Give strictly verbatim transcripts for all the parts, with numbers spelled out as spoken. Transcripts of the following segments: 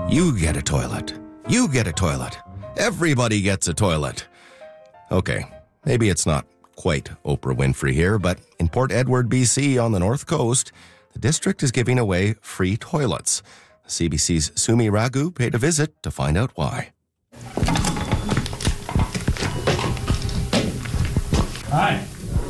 You get a toilet. You get a toilet. Everybody gets a toilet. Okay, maybe it's not quite Oprah Winfrey here, but in Port Edward, B C on the north coast, the district is giving away free toilets. C B C's Sumi Raghu paid a visit to find out why. Hi.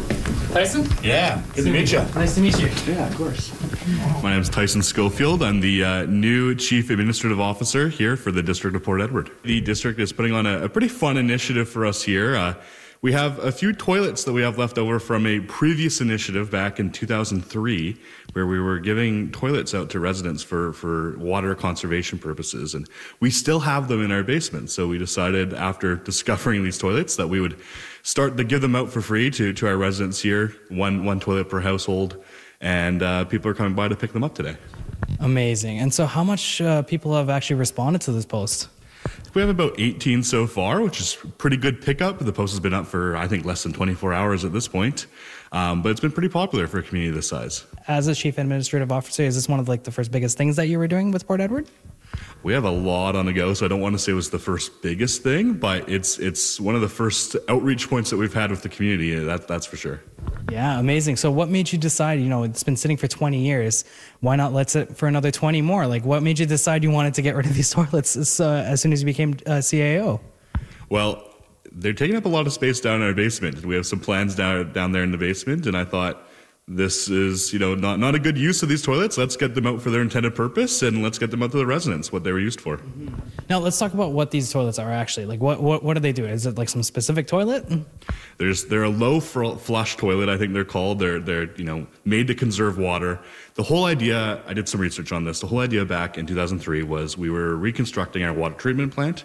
Tyson? Yeah, good to meet you. Nice to meet you. Yeah, of course. My name is Tyson Schofield. I'm the uh, new Chief Administrative Officer here for the District of Port Edward. The district is putting on a, a pretty fun initiative for us here. Uh, we have a few toilets that we have left over from a previous initiative back in two thousand three, where we were giving toilets out to residents for, for water conservation purposes. And we still have them in our basement. So we decided after discovering these toilets that we would start to give them out for free to, to our residents here, one, one toilet per household. And uh, people are coming by to pick them up today. Amazing. And so how much uh, people have actually responded to this post? We have about eighteen so far, which is pretty good pickup. The post has been up for, I think, less than twenty-four hours at this point. Um, but it's been pretty popular for a community this size. As a Chief Administrative Officer, is this one of like the first biggest things that you were doing with Port Edward? We have a lot on the go, so I don't want to say it was the first biggest thing, but it's it's one of the first outreach points that we've had with the community, that, that's for sure. Yeah, amazing. So what made you decide, you know, it's been sitting for twenty years, why not let's it for another twenty more? Like, what made you decide you wanted to get rid of these toilets as, uh, as soon as you became uh, C A O? Well, they're taking up a lot of space down in our basement. We have some plans down, down there in the basement, and I thought, this is, you know, not, not a good use of these toilets. Let's get them out for their intended purpose, and let's get them out to the residents, what they were used for. Mm-hmm. Now, let's talk about what these toilets are actually. Like, what, what, what do they do? Is it like some specific toilet? There's, they're a low flush toilet, I think they're called. They're, they're, you know, made to conserve water. The whole idea, I did some research on this, the whole idea back in two thousand three was we were reconstructing our water treatment plant,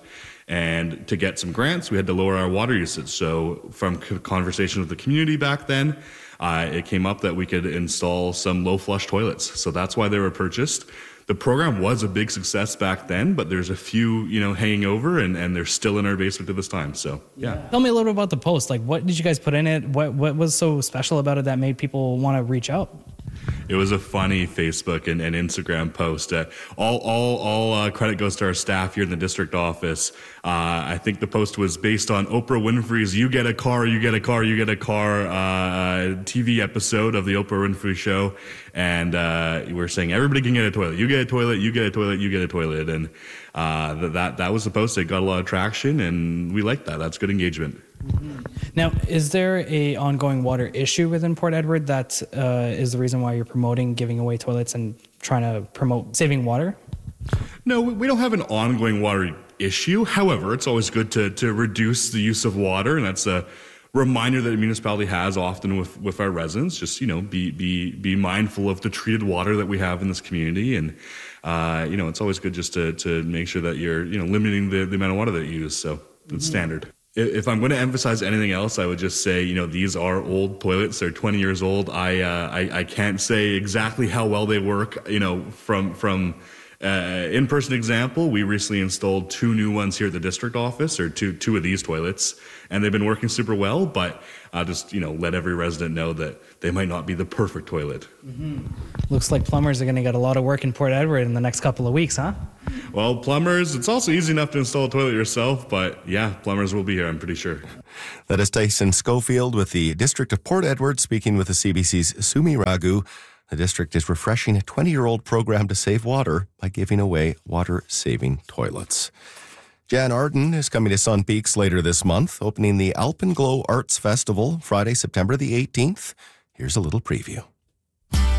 and to get some grants, we had to lower our water usage. So from conversation with the community back then, Uh, it came up that we could install some low flush toilets. So that's why they were purchased. The program was a big success back then, but there's a few, you know, hanging over, and, and they're still in our basement to this time. So, yeah. Tell me a little bit about the post. Like, what did you guys put in it? What, what was so special about it that made people want to reach out? It was a funny Facebook and, and Instagram post. Uh, all all, all uh, credit goes to our staff here in the district office. Uh, I think the post was based on Oprah Winfrey's "You Get a Car, You Get a Car, You Get a Car" uh, T V episode of the Oprah Winfrey Show, and uh, we were saying everybody can get a toilet. You get a toilet. You get a toilet. You get a toilet. And uh, that that was the post. It got a lot of traction, and we liked that. That's good engagement. Mm-hmm. Now, is there a ongoing water issue within Port Edward that uh, is the reason why you're promoting giving away toilets and trying to promote saving water? No, we don't have an ongoing water issue. However, it's always good to, to reduce the use of water, and that's a reminder that the municipality has often with, with our residents. Just, you know, be be be mindful of the treated water that we have in this community, and uh, you know, it's always good just to to make sure that you're, you know, limiting the, the amount of water that you use. So it's mm-hmm. standard. If I'm going to emphasize anything else, I would just say, you know, these are old toilets. They're twenty years old. I uh, I, I can't say exactly how well they work. You know, from from uh, in-person example, we recently installed two new ones here at the district office, or two two of these toilets, and they've been working super well. But I'll just, you know, let every resident know that they might not be the perfect toilet. Mm-hmm. Looks like plumbers are going to get a lot of work in Port Edward in the next couple of weeks, huh? Well, plumbers, it's also easy enough to install a toilet yourself, but yeah, plumbers will be here, I'm pretty sure. That is Tyson Schofield with the District of Port Edward speaking with the C B C's Sumi Raghu. The district is refreshing a twenty-year-old program to save water by giving away water-saving toilets. Jan Arden is coming to Sun Peaks later this month, opening the Alpenglow Arts Festival Friday, September the eighteenth. Here's a little preview.